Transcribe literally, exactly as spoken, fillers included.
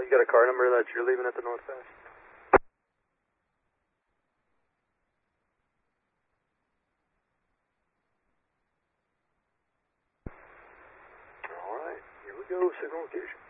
you got a car number that you're leaving at the North Pass? Alright, here we go, signal location.